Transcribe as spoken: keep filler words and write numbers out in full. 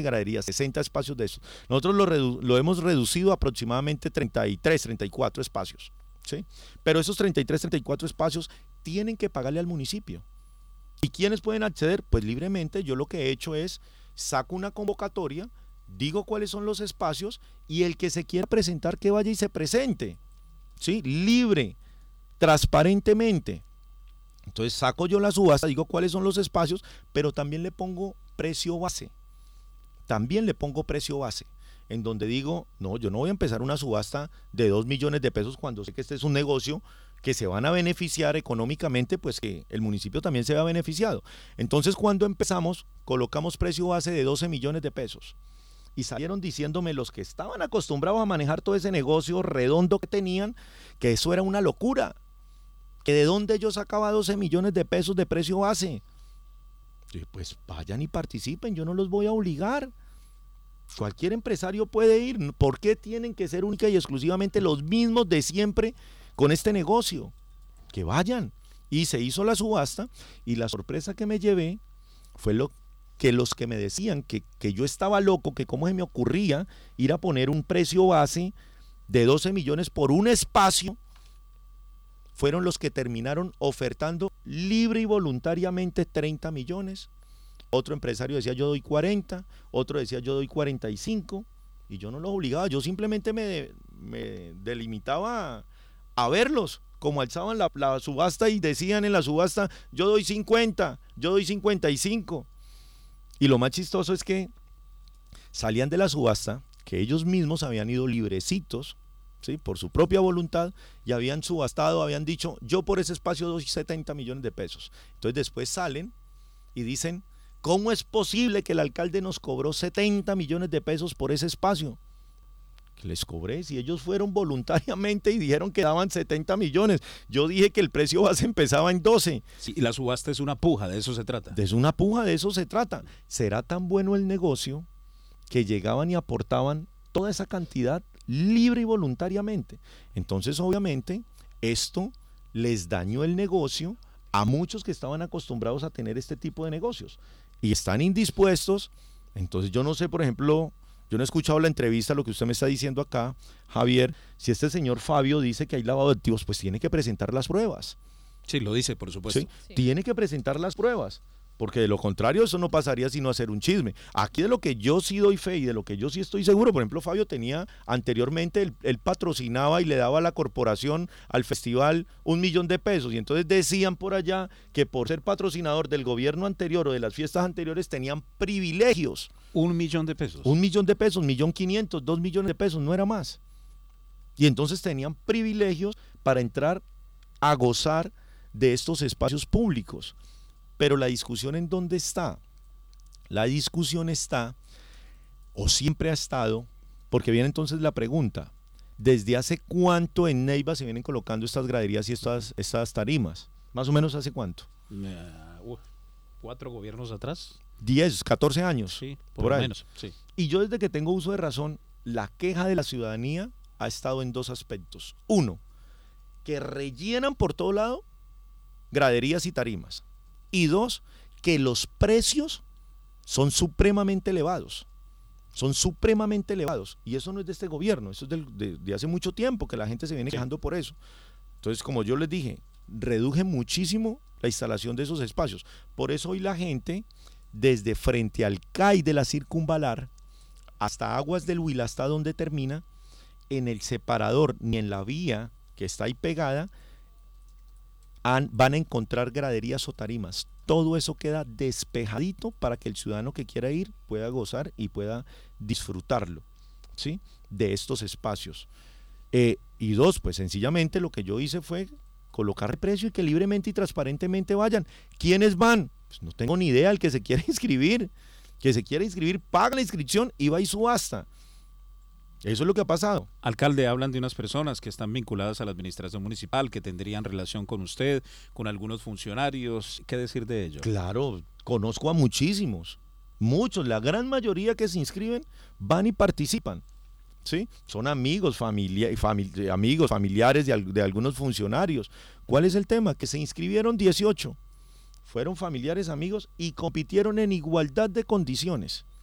graderías, sesenta espacios de esos. Nosotros lo, redu- lo hemos reducido a aproximadamente treinta y tres, treinta y cuatro espacios, ¿sí? Pero esos treinta y tres, treinta y cuatro espacios tienen que pagarle al municipio. ¿Y quiénes pueden acceder? Pues libremente. Yo lo que he hecho es, saco una convocatoria, digo cuáles son los espacios y el que se quiera presentar que vaya y se presente, ¿sí? Libre, transparentemente. Entonces saco yo la subasta, digo cuáles son los espacios, pero también le pongo precio base. También le pongo precio base, en donde digo, no, yo no voy a empezar una subasta de dos millones de pesos cuando sé que este es un negocio que se van a beneficiar económicamente, pues que el municipio también se va beneficiado. Entonces cuando empezamos, colocamos precio base de doce millones de pesos. Y salieron diciéndome los que estaban acostumbrados a manejar todo ese negocio redondo que tenían, que eso era una locura. Que de dónde yo sacaba doce millones de pesos de precio base. Y pues vayan y participen, yo no los voy a obligar. Cualquier empresario puede ir. ¿Por qué tienen que ser única y exclusivamente los mismos de siempre con este negocio? Que vayan. Y se hizo la subasta y la sorpresa que me llevé fue lo que los que me decían que, que yo estaba loco, que cómo se me ocurría ir a poner un precio base de doce millones por un espacio, fueron los que terminaron ofertando libre y voluntariamente treinta millones. Otro empresario decía yo doy cuarenta, otro decía yo doy cuarenta y cinco, y yo no los obligaba, yo simplemente me, me delimitaba a, a verlos, como alzaban la, la subasta y decían en la subasta yo doy cincuenta, yo doy cincuenta y cinco. Y lo más chistoso es que salían de la subasta, que ellos mismos habían ido librecitos, ¿sí? Por su propia voluntad, y habían subastado, habían dicho, yo por ese espacio doy setenta millones de pesos. Entonces después salen y dicen, ¿cómo es posible que el alcalde nos cobró setenta millones de pesos por ese espacio? Que les cobré, si ellos fueron voluntariamente y dijeron que daban setenta millones. Yo dije que el precio base empezaba en doce. Sí, y la subasta es una puja, de eso se trata. Es una puja, de eso se trata. ¿Será tan bueno el negocio que llegaban y aportaban toda esa cantidad libre y voluntariamente? Entonces obviamente esto les dañó el negocio a muchos que estaban acostumbrados a tener este tipo de negocios y están indispuestos. Entonces yo no sé, por ejemplo, yo no he escuchado la entrevista, lo que usted me está diciendo acá, Javier, si este señor Fabio dice que hay lavado de activos, pues tiene que presentar las pruebas. Sí, lo dice, por supuesto. ¿Sí? Sí. Tiene que presentar las pruebas, porque de lo contrario eso no pasaría sino hacer un chisme. Aquí de lo que yo sí doy fe y de lo que yo sí estoy seguro, por ejemplo, Fabio tenía anteriormente, él, él patrocinaba y le daba a la corporación, al festival, un millón de pesos, y entonces decían por allá que por ser patrocinador del gobierno anterior o de las fiestas anteriores tenían privilegios. Un millón de pesos. Un millón de pesos, un millón quinientos, dos millones de pesos, no era más. Y entonces tenían privilegios para entrar a gozar de estos espacios públicos. Pero la discusión ¿en dónde está? La discusión está, o siempre ha estado, porque viene entonces la pregunta, ¿desde hace cuánto en Neiva se vienen colocando estas graderías y estas, estas tarimas? Más o menos ¿hace cuánto? Uh, uh, ¿Cuatro gobiernos atrás? diez, catorce años. Sí, por, por lo ahí. menos, sí. Y yo desde que tengo uso de razón, la queja de la ciudadanía ha estado en dos aspectos. Uno, que rellenan por todo lado graderías y tarimas. Y dos, que los precios son supremamente elevados. Son supremamente elevados. Y eso no es de este gobierno, eso es de, de, de hace mucho tiempo que la gente se viene sí. quejando por eso. Entonces, como yo les dije, reduje muchísimo la instalación de esos espacios. Por eso hoy la gente, desde frente al C A I de la Circunvalar hasta Aguas del Huila, hasta donde termina, en el separador ni en la vía que está ahí pegada, han, van a encontrar graderías o tarimas. Todo eso queda despejadito para que el ciudadano que quiera ir pueda gozar y pueda disfrutarlo, ¿sí? De estos espacios. Eh, y dos, pues sencillamente lo que yo hice fue colocar el precio y que libremente y transparentemente vayan. ¿Quiénes van? Pues no tengo ni idea. El que se quiera inscribir, que se quiera inscribir, paga la inscripción y va y subasta. Eso es lo que ha pasado. Alcalde, hablan de unas personas que están vinculadas a la administración municipal, que tendrían relación con usted, con algunos funcionarios. ¿Qué decir de ello? Claro, conozco a muchísimos, muchos, la gran mayoría que se inscriben van y participan, ¿sí? Son amigos, familia, famili- amigos familiares de, de algunos funcionarios. ¿Cuál es el tema? Que se inscribieron dieciocho, fueron familiares, amigos y compitieron en igualdad de condiciones.